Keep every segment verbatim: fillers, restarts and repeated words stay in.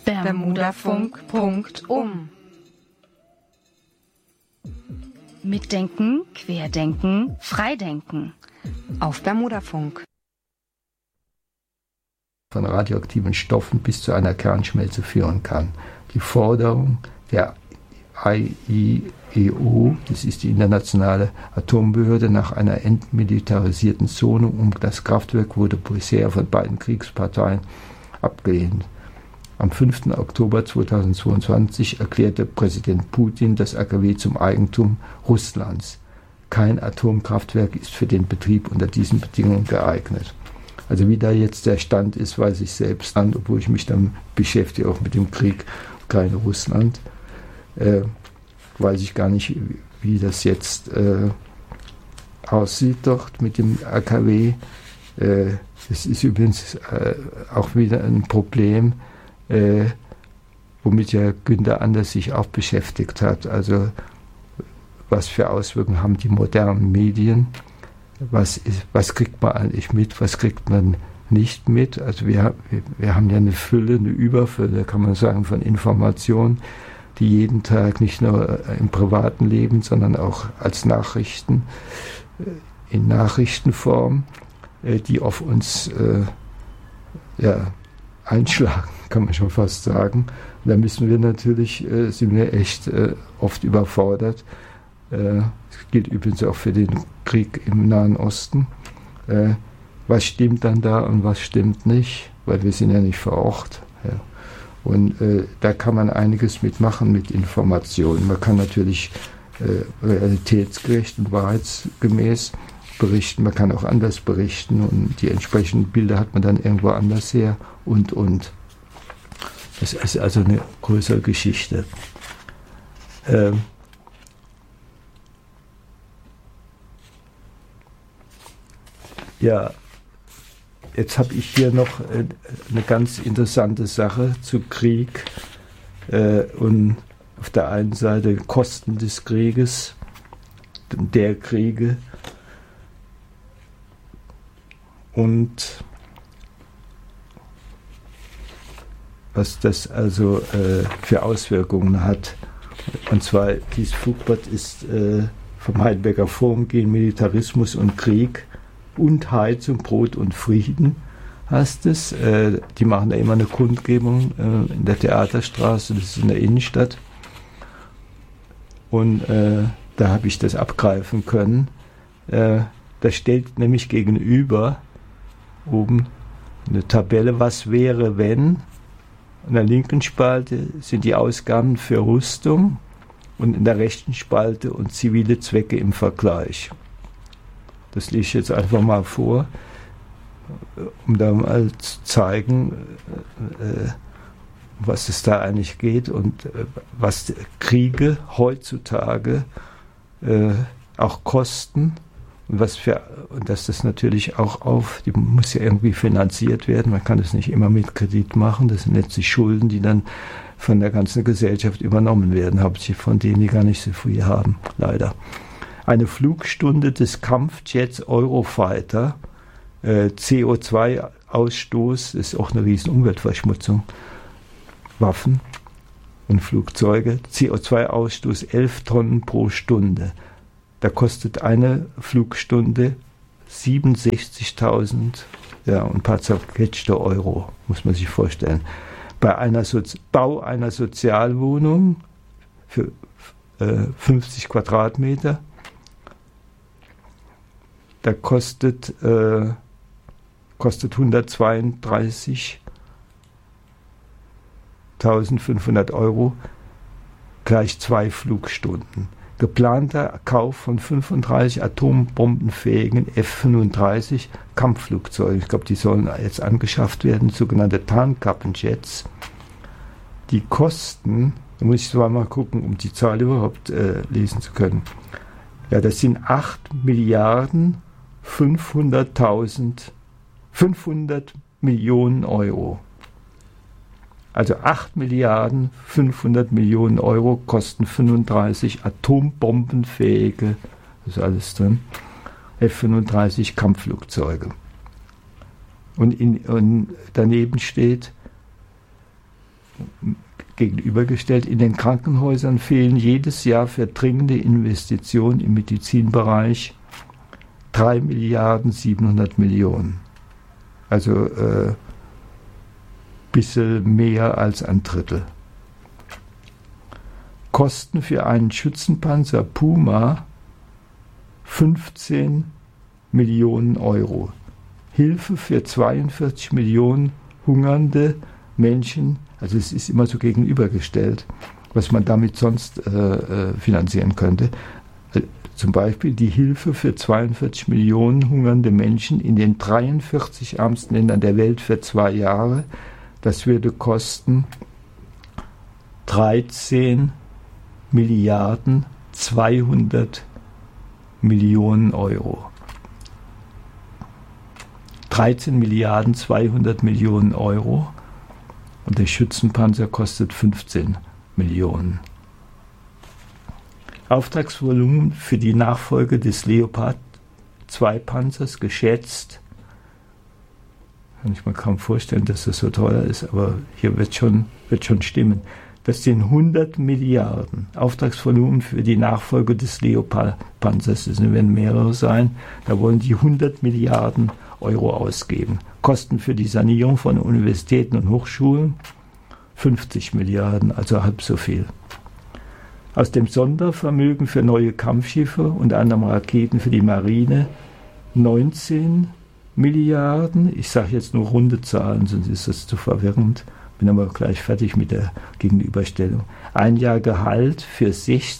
Bermudafunk Punkt um. Mitdenken, Querdenken, Freidenken. Auf Bermudafunk. Von radioaktiven Stoffen bis zu einer Kernschmelze führen kann. Die Forderung der I A E O, das ist die internationale Atombehörde, nach einer entmilitarisierten Zone um das Kraftwerk wurde bisher von beiden Kriegsparteien abgelehnt. Am fünften Oktober zweitausendzweiundzwanzig erklärte Präsident Putin das A K W zum Eigentum Russlands. Kein Atomkraftwerk ist für den Betrieb unter diesen Bedingungen geeignet. Also wie da jetzt der Stand ist, weiß ich selbst an, obwohl ich mich dann beschäftige, auch mit dem Krieg Ukraine-Russland. Äh, weiß ich gar nicht, wie das jetzt äh, aussieht dort mit dem A K W. Äh, das ist übrigens äh, auch wieder ein Problem, äh, womit ja Günther Anders sich auch beschäftigt hat. Also was für Auswirkungen haben die modernen Medien? Was, ist, was kriegt man eigentlich mit, was kriegt man nicht mit? Also wir, wir, wir haben ja eine Fülle, eine Überfülle, kann man sagen, von Informationen, die jeden Tag nicht nur im privaten Leben, sondern auch als Nachrichten, in Nachrichtenform, die auf uns äh, ja, einschlagen, kann man schon fast sagen. Und da müssen wir natürlich, äh, sind wir echt äh, oft überfordert. Das gilt übrigens auch für den Krieg im Nahen Osten. Äh, was stimmt dann da und was stimmt nicht? Weil wir sind ja nicht vor Ort. Ja. Und äh, da kann man einiges mitmachen mit Informationen. Man kann natürlich äh, realitätsgerecht und wahrheitsgemäß berichten. Man kann auch anders berichten und die entsprechenden Bilder hat man dann irgendwo anders her und, und. Das ist also eine größere Geschichte. Ähm, Ja, jetzt habe ich hier noch äh, eine ganz interessante Sache zu Krieg äh, und auf der einen Seite Kosten des Krieges, der Kriege und was das also äh, für Auswirkungen hat. Und zwar, dieses Flugblatt ist äh, vom Heidelberger Forum gegen Militarismus und Krieg und Heizung, Brot und Frieden heißt es. Äh, die machen da immer eine Kundgebung äh, in der Theaterstraße, das ist in der Innenstadt. Und äh, da habe ich das abgreifen können. Äh, da stellt nämlich gegenüber oben eine Tabelle, was wäre, wenn. In der linken Spalte sind die Ausgaben für Rüstung und in der rechten Spalte und zivile Zwecke im Vergleich. Das lese ich jetzt einfach mal vor, um da mal zu zeigen, äh, was es da eigentlich geht und äh, was Kriege heutzutage äh, auch kosten und was für, und dass das natürlich auch auf, die muss ja irgendwie finanziert werden, man kann das nicht immer mit Kredit machen, das sind letztlich Schulden, die dann von der ganzen Gesellschaft übernommen werden, hauptsächlich von denen, die gar nicht so viel haben, leider. Eine Flugstunde des Kampfjets Eurofighter, äh, C O zwei Ausstoß, ist auch eine riesen Umweltverschmutzung, Waffen und Flugzeuge, C O zwei Ausstoß elf Tonnen pro Stunde. Da kostet eine Flugstunde siebenundsechzigtausend, ja, und ein paar zerquetschte Euro, muss man sich vorstellen. Bei einer Sozi- Bau einer Sozialwohnung für äh, fünfzig Quadratmeter, da kostet, äh, kostet hundertzweiunddreißigtausendfünfhundert Euro gleich zwei Flugstunden. Geplanter Kauf von fünfunddreißig atombombenfähigen F fünfunddreißig Kampfflugzeugen. Ich glaube, die sollen jetzt angeschafft werden, sogenannte Tarnkappenjets. Die Kosten, da muss ich zweimal gucken, um die Zahl überhaupt äh, lesen zu können. Ja, das sind acht Milliarden fünfhunderttausend, fünfhundert Millionen Euro. Also acht Milliarden fünfhundert Millionen Euro kosten fünfunddreißig atombombenfähige, das ist alles drin, F fünfunddreißig Kampfflugzeuge. Und, in, und daneben steht, gegenübergestellt, in den Krankenhäusern fehlen jedes Jahr für dringende Investitionen im Medizinbereich drei Milliarden siebenhundert Millionen. Also äh, bisschen mehr als ein Drittel. Kosten für einen Schützenpanzer Puma fünfzehn Millionen Euro. Hilfe für zweiundvierzig Millionen hungernde Menschen, also es ist immer so gegenübergestellt, was man damit sonst äh, finanzieren könnte. Zum Beispiel die Hilfe für zweiundvierzig Millionen hungernde Menschen in den dreiundvierzig ärmsten Ländern der Welt für zwei Jahre. Das würde kosten dreizehn Milliarden zweihundert Millionen Euro. dreizehn Milliarden zweihundert Millionen Euro und der Schützenpanzer kostet fünfzehn Millionen. Auftragsvolumen für die Nachfolge des Leopard zwei Panzers geschätzt. Kann ich mir kaum vorstellen, dass das so teuer ist, aber hier wird schon, wird schon stimmen. Das sind hundert Milliarden Auftragsvolumen für die Nachfolge des Leopard-Panzers. Das werden mehrere sein. Da wollen die hundert Milliarden Euro ausgeben. Kosten für die Sanierung von Universitäten und Hochschulen fünfzig Milliarden, also halb so viel. Aus dem Sondervermögen für neue Kampfschiffe, unter anderem Raketen für die Marine, neunzehn Milliarden. Ich sage jetzt nur runde Zahlen, sonst ist das zu verwirrend. Bin aber gleich fertig mit der Gegenüberstellung. Ein Jahr Gehalt für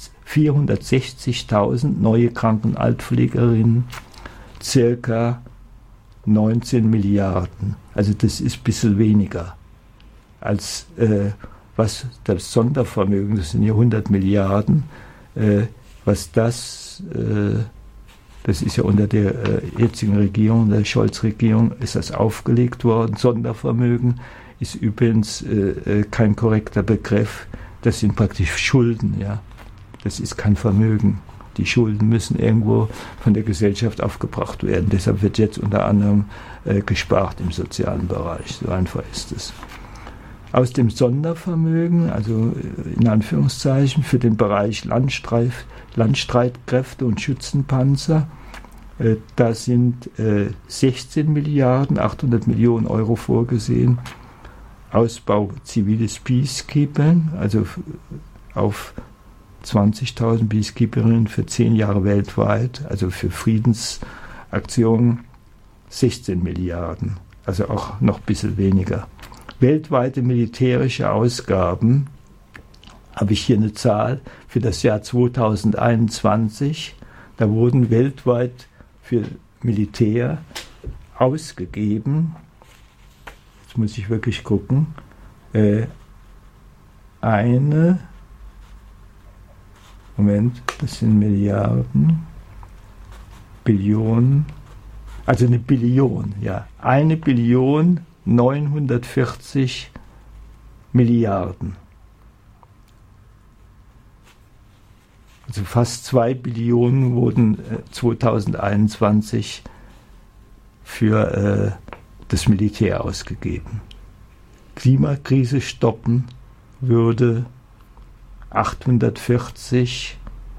vierhundertsechzigtausend neue Kranken- und Altpflegerinnen, circa neunzehn Milliarden. Also das ist ein bisschen weniger als äh, was das Sondervermögen, das sind ja hundert Milliarden, äh, was das, äh, das ist ja unter der äh, jetzigen Regierung, der Scholz-Regierung, ist das aufgelegt worden. Sondervermögen ist übrigens äh, kein korrekter Begriff, das sind praktisch Schulden, ja. Das ist kein Vermögen. Die Schulden müssen irgendwo von der Gesellschaft aufgebracht werden. Deshalb wird jetzt unter anderem äh, gespart im sozialen Bereich. So einfach ist es. Aus dem Sondervermögen, also in Anführungszeichen, für den Bereich Landstreif, Landstreitkräfte und Schützenpanzer, äh, da sind äh, sechzehn Milliarden achthundert Millionen Euro vorgesehen. Ausbau ziviles Peacekeeping, also auf zwanzigtausend Peacekeeperinnen für zehn Jahre weltweit, also für Friedensaktionen sechzehn Milliarden, also auch noch ein bisschen weniger. Weltweite militärische Ausgaben, habe ich hier eine Zahl für das Jahr zweitausendeinundzwanzig, da wurden weltweit für Militär ausgegeben, jetzt muss ich wirklich gucken, äh, eine Moment, das sind Milliarden, Billionen, also eine Billion, ja, eine Billion neunhundertvierzig Milliarden. Also fast zwei Billionen wurden äh, zweitausendeinundzwanzig für äh, das Militär ausgegeben. Klimakrise stoppen würde achthundertvierzig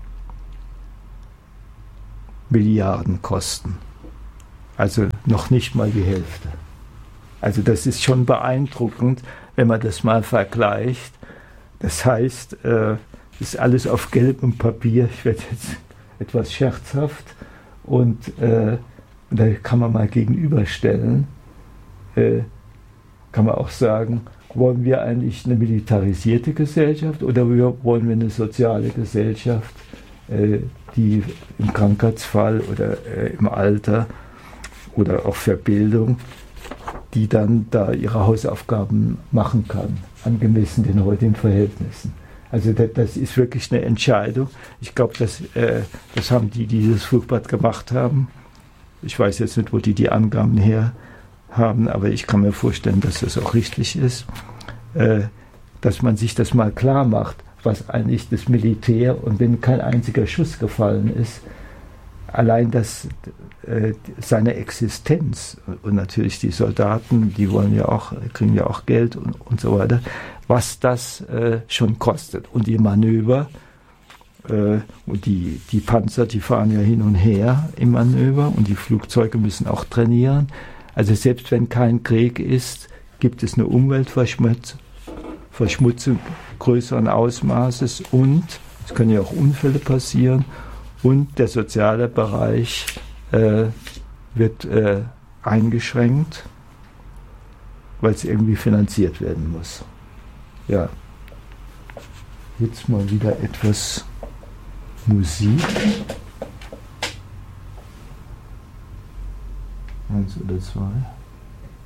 Milliarden kosten. Also noch nicht mal die Hälfte. Also das ist schon beeindruckend, wenn man das mal vergleicht. Das heißt, äh, ist alles auf gelbem Papier. Ich werde jetzt etwas scherzhaft und äh, da kann man mal gegenüberstellen. Äh, kann man auch sagen, wollen wir eigentlich eine militarisierte Gesellschaft oder wollen wir eine soziale Gesellschaft, äh, die im Krankheitsfall oder äh, im Alter oder auch für Bildung, die dann da ihre Hausaufgaben machen kann, angemessen den heutigen Verhältnissen. Also das, das ist wirklich eine Entscheidung. Ich glaube, das, äh, das haben die, die dieses Flugblatt gemacht haben. Ich weiß jetzt nicht, wo die die Angaben her haben, aber ich kann mir vorstellen, dass das auch richtig ist, äh, dass man sich das mal klar macht, was eigentlich das Militär, und wenn kein einziger Schuss gefallen ist, allein das, äh, seine Existenz und natürlich die Soldaten, die wollen ja auch, kriegen ja auch Geld und, und so weiter, was das äh, schon kostet. Und die Manöver, äh, und die, die Panzer, die fahren ja hin und her im Manöver und die Flugzeuge müssen auch trainieren. Also selbst wenn kein Krieg ist, gibt es eine Umweltverschmutzung Verschmutzung größeren Ausmaßes und es können ja auch Unfälle passieren und der soziale Bereich äh, wird äh, eingeschränkt, weil es irgendwie finanziert werden muss. Ja, jetzt mal wieder etwas Musik. Eins oder zwei.